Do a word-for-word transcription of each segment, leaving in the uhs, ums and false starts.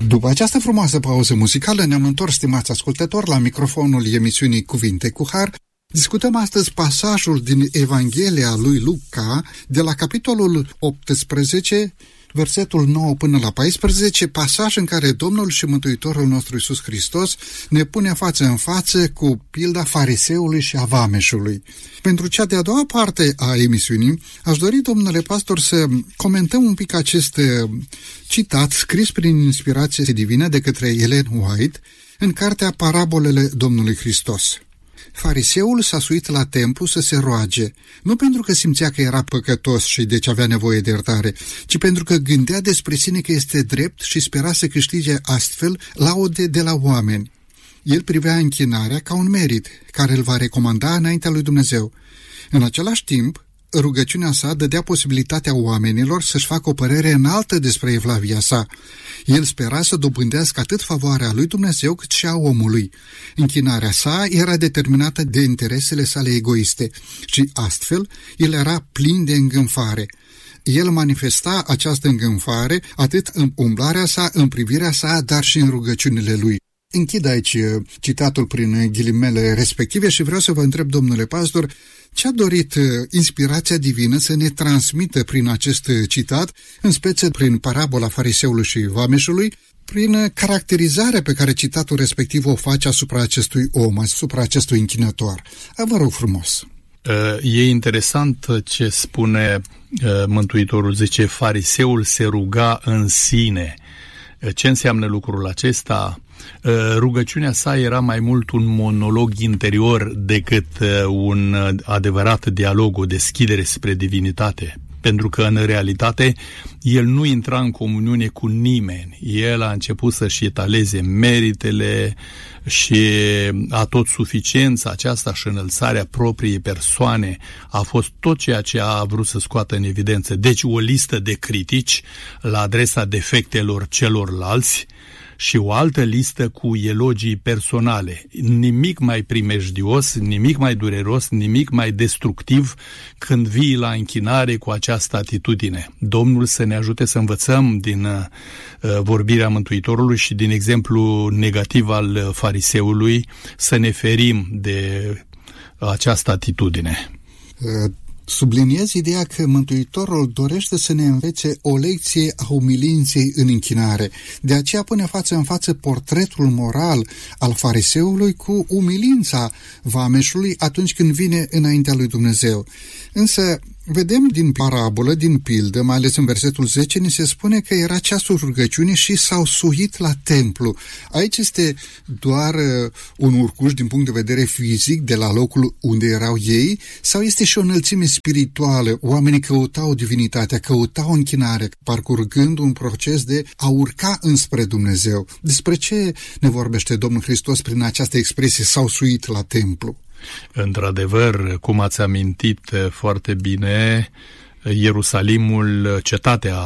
După această frumoasă pauză muzicală ne-am întors, stimați ascultători, la microfonul emisiunii Cuvinte cu Har. Discutăm astăzi pasajul din Evanghelia lui Luca, de la capitolul optsprezece, versetul nouă până la paisprezece, pasaj în care Domnul și Mântuitorul nostru Iisus Hristos ne pune față în față cu pilda fariseului și a vameșului. Pentru cea de-a doua parte a emisiunii, aș dori, domnule pastor, să comentăm un pic acest citat scris prin inspirație divină de către Ellen White în cartea Parabolele Domnului Hristos. Fariseul s-a suit la templu să se roage, nu pentru că simțea că era păcătos și deci avea nevoie de iertare, ci pentru că gândea despre sine că este drept și spera să câștige astfel laude de la oameni. El privea închinarea ca un merit, care îl va recomanda înaintea lui Dumnezeu. În același timp, rugăciunea sa dădea posibilitatea oamenilor să-și facă o părere înaltă despre evlavia sa. El spera să dobândească atât favoarea lui Dumnezeu cât și a omului. Închinarea sa era determinată de interesele sale egoiste și astfel el era plin de îngânfare. El manifesta această îngânfare atât în umblarea sa, în privirea sa, dar și în rugăciunile lui. Închid aici citatul prin ghilimele respective și vreau să vă întreb, domnule pastor, ce a dorit inspirația divină să ne transmită prin acest citat, în speță prin parabola fariseului și vameșului, prin caracterizarea pe care citatul respectiv o face asupra acestui om, asupra acestui închinător. Vă rog frumos. E interesant ce spune Mântuitorul, zice, fariseul se ruga în sine. Ce înseamnă lucrul acesta? Rugăciunea sa era mai mult un monolog interior decât un adevărat dialog, o deschidere spre divinitate. Pentru că, în realitate, el nu intra în comuniune cu nimeni. El a început să-și etaleze meritele și a tot suficiența aceasta și înălțarea propriei persoane a fost tot ceea ce a vrut să scoată în evidență. Deci o listă de critici la adresa defectelor celorlalți și o altă listă cu elogii personale. Nimic mai primejdios, nimic mai dureros, nimic mai destructiv când vii la închinare cu această atitudine. Domnul să ne ajute să învățăm din uh, vorbirea Mântuitorului și din exemplu negativ al fariseului, să ne ferim de această atitudine. Uh. Subliniez ideea că Mântuitorul dorește să ne învețe o lecție a umilinței în închinare. De aceea pune față în față portretul moral al fariseului cu umilința vameșului atunci când vine înaintea lui Dumnezeu. Însă, vedem din parabolă, din pildă, mai ales în versetul zece, ni se spune că era ceasul rugăciunii și s-au suit la templu. Aici este doar uh, un urcuș din punct de vedere fizic de la locul unde erau ei, sau este și o înălțime spirituală? Oamenii căutau divinitatea, căutau închinare, parcurgând un proces de a urca înspre Dumnezeu. Despre ce ne vorbește Domnul Hristos prin această expresie, s-au suit la templu? Într-adevăr, cum ați amintit foarte bine, Ierusalimul, cetatea,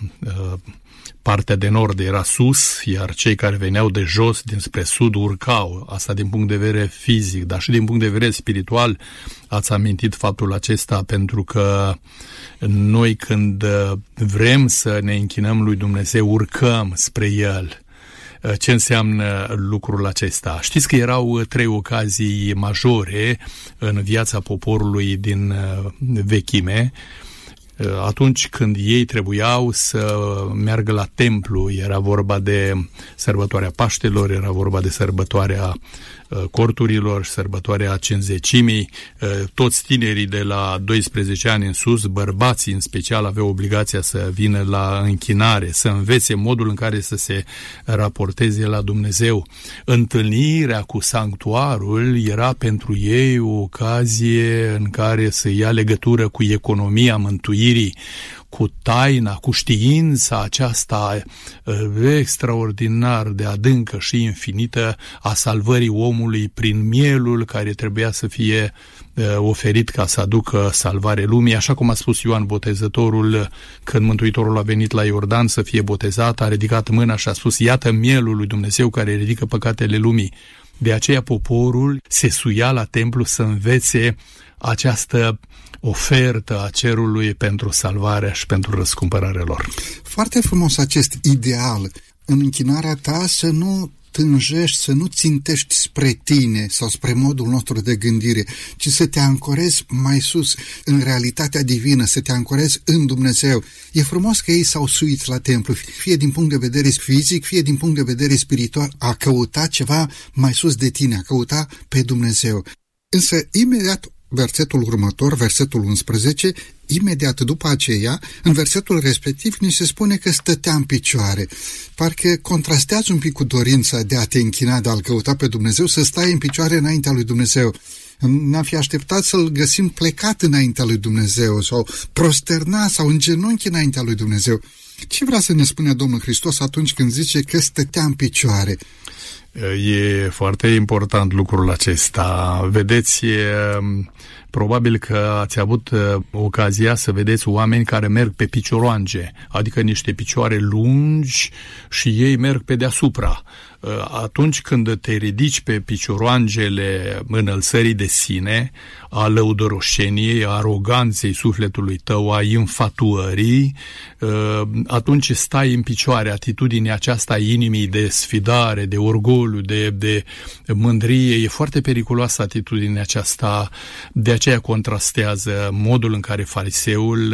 partea de nord era sus, iar cei care veneau de jos, dinspre sud, urcau. Asta din punct de vedere fizic, dar și din punct de vedere spiritual ați amintit faptul acesta, pentru că noi când vrem să ne închinăm lui Dumnezeu, urcăm spre El. Ce înseamnă lucrul acesta? Știți că erau trei ocazii majore în viața poporului din vechime, atunci când ei trebuiau să meargă la templu. Era vorba de sărbătoarea Paștelor, era vorba de sărbătoarea corturilor, sărbătoarea Cincizecimii. Toți tinerii de la doisprezece ani în sus, bărbații în special, aveau obligația să vină la închinare, să învețe modul în care să se raporteze la Dumnezeu. Întâlnirea cu sanctuarul era pentru ei o ocazie în care să ia legătură cu economia mântuirii, cu taina, cu știința aceasta extraordinar de adâncă și infinită a salvării omului prin mielul care trebuia să fie oferit ca să aducă salvare lumii. Așa cum a spus Ioan Botezătorul când Mântuitorul a venit la Iordan să fie botezat, a ridicat mâna și a spus: iată mielul lui Dumnezeu care ridică păcatele lumii. De aceea poporul se suia la templu să învețe această ofertă a cerului pentru salvarea și pentru răscumpărarea lor. Foarte frumos acest ideal în închinarea ta să nu tânjești, să nu țintești spre tine sau spre modul nostru de gândire, ci să te ancorezi mai sus, în realitatea divină, să te ancorezi în Dumnezeu. E frumos că ei s-au suit la templu, fie din punct de vedere fizic, fie din punct de vedere spiritual, a căuta ceva mai sus de tine, a căuta pe Dumnezeu. Însă, imediat, versetul următor, versetul unsprezece, imediat după aceea, în versetul respectiv, ni se spune că stătea în picioare. Parcă contrastează un pic cu dorința de a te închina, de a-L căuta pe Dumnezeu, să stai în picioare înaintea lui Dumnezeu. Ne-am fi așteptat să-L găsim plecat înaintea lui Dumnezeu sau prosternat sau în genunchi înaintea lui Dumnezeu. Ce vrea să ne spune Domnul Hristos atunci când zice că stătea în picioare? E foarte important lucrul acesta. Vedeți, probabil că ați avut ocazia să vedeți oameni care merg pe picioroange, adică niște picioare lungi și ei merg pe deasupra. Atunci când te ridici pe picioroangele înălțării de sine, a lăudăroșeniei, a aroganței sufletului tău, a infatuării, atunci stai în picioare. Atitudinea aceasta a inimii de sfidare, de orgoliu, de, de mândrie, e foarte periculoasă atitudinea aceasta. De aceea contrastează modul în care fariseul,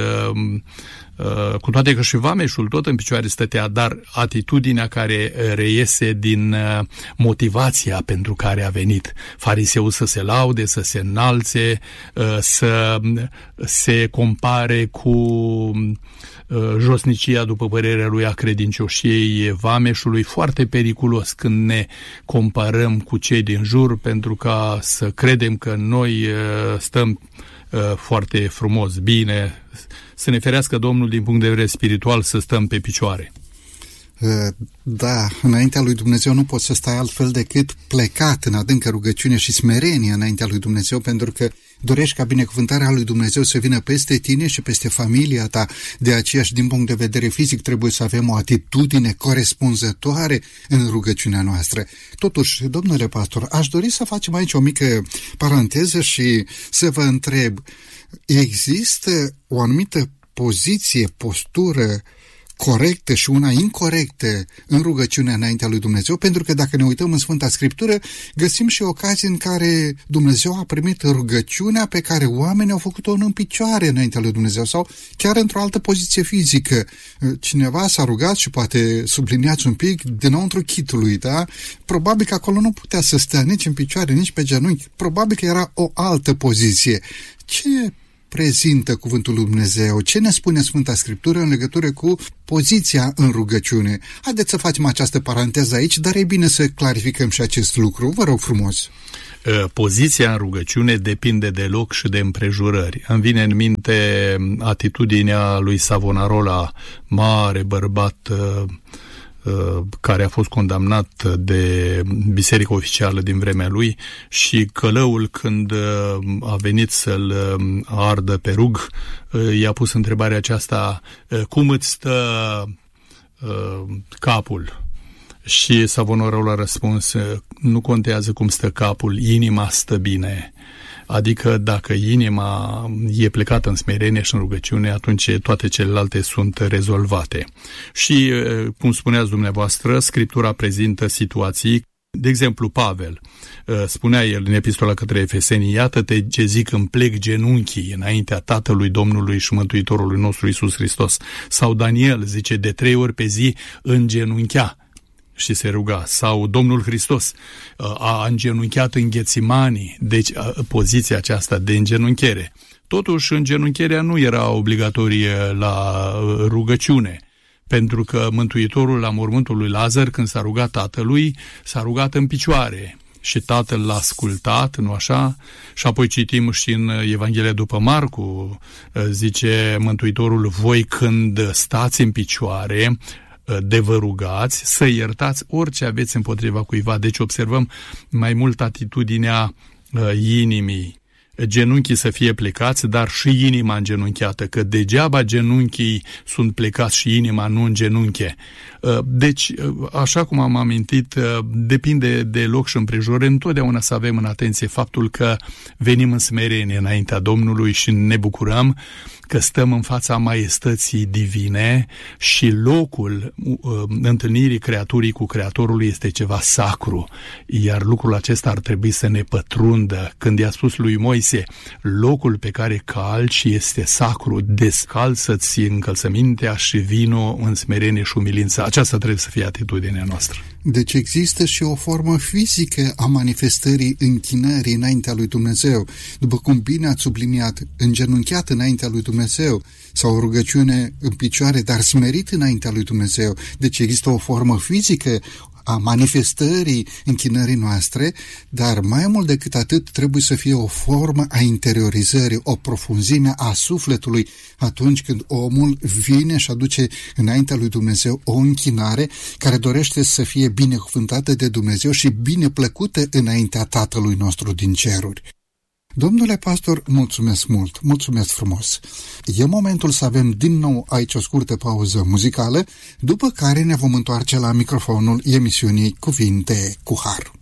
Uh, cu toate că și vameșul tot în picioare stătea, dar atitudinea care reiese din uh, motivația pentru care a venit fariseul să se laude, să se înalțe, uh, să se compare cu uh, josnicia, după părerea lui, a credincioșiei vameșului, foarte periculos când ne comparăm cu cei din jur, pentru ca să credem că noi uh, stăm foarte frumos, bine, să ne ferească Domnul din punct de vedere spiritual să stăm pe picioare. Da, înaintea lui Dumnezeu nu poți să stai altfel decât plecat în adâncă rugăciune și smerenie înaintea lui Dumnezeu, pentru că dorești ca binecuvântarea lui Dumnezeu să vină peste tine și peste familia ta. De aceea și din punct de vedere fizic trebuie să avem o atitudine corespunzătoare în rugăciunea noastră. Totuși, domnule pastor, aș dori să facem aici o mică paranteză și să vă întreb, există o anumită poziție, postură corectă și una incorectă în rugăciunea înaintea lui Dumnezeu, pentru că dacă ne uităm în Sfânta Scriptură, găsim și ocazii în care Dumnezeu a primit rugăciunea pe care oamenii au făcut-o în picioare înaintea lui Dumnezeu sau chiar într-o altă poziție fizică. Cineva s-a rugat și poate subliniați un pic dinăuntru chitului, da? Probabil că acolo nu putea să stea nici în picioare, nici pe genunchi. Probabil că era o altă poziție. Ce prezintă cuvântul lui Dumnezeu? Ce ne spune Sfânta Scriptură în legătură cu poziția în rugăciune? Haideți să facem această paranteză aici, dar e bine să clarificăm și acest lucru. Vă rog frumos. Poziția în rugăciune depinde de loc și de împrejurări. Îmi vine în minte atitudinea lui Savonarola, mare bărbat care a fost condamnat de biserica oficială din vremea lui, și călăul, când a venit să-l ardă pe rug, i-a pus întrebarea aceasta: cum îți stă capul? Și Savonarola a răspuns: nu contează cum stă capul, inima stă bine. Adică dacă inima e plecată în smerenie și în rugăciune, atunci toate celelalte sunt rezolvate. Și, cum spuneați dumneavoastră, Scriptura prezintă situații. De exemplu, Pavel, spunea el în epistola către Efeseni: iată-te ce zic, îmi plec genunchii înaintea Tatălui Domnului și Mântuitorului nostru Iisus Hristos. Sau Daniel zice: de trei ori pe zi îngenunchea și se ruga. Sau Domnul Hristos a îngenunchiat în Ghețimani, deci poziția aceasta de îngenunchiere. Totuși, îngenuncherea nu era obligatorie la rugăciune, pentru că Mântuitorul, la mormântul lui Lazar, când s-a rugat Tatălui, s-a rugat în picioare și Tatăl l-a ascultat, nu așa? Și apoi citim și în Evanghelia după Marcu, zice Mântuitorul: voi când stați în picioare, de vă rugați, să iertați orice aveți împotriva cuiva. Deci observăm mai mult atitudinea uh, inimii, genunchii să fie plecați, dar și inima îngenunchiată, că degeaba genunchii sunt plecați și inima nu în genunche. Deci, așa cum am amintit, depinde de loc și împrejur, întotdeauna să avem în atenție faptul că venim în smerenie înaintea Domnului și ne bucurăm că stăm în fața maiestății divine și locul uh, întâlnirii creaturii cu Creatorul este ceva sacru, iar lucrul acesta ar trebui să ne pătrundă. Când i-a spus lui Moise, locul pe care calci este sacru, descalță-ți încălțămintea și vino în smerenie și umilință. Aceasta trebuie să fie atitudinea noastră. Deci există și o formă fizică a manifestării închinării înaintea lui Dumnezeu. După cum bine ați subliniat, îngenunchiat înaintea lui Dumnezeu sau o rugăciune în picioare, dar smerit înaintea lui Dumnezeu. Deci există o formă fizică a manifestării închinării noastre, dar mai mult decât atât trebuie să fie o formă a interiorizării, o profunzime a sufletului atunci când omul vine și aduce înaintea lui Dumnezeu o închinare care dorește să fie binecuvântată de Dumnezeu și bine plăcută înaintea Tatălui nostru din ceruri. Domnule pastor, mulțumesc mult, mulțumesc frumos. E momentul să avem din nou aici o scurtă pauză muzicală, după care ne vom întoarce la microfonul emisiunii Cuvinte cu Har.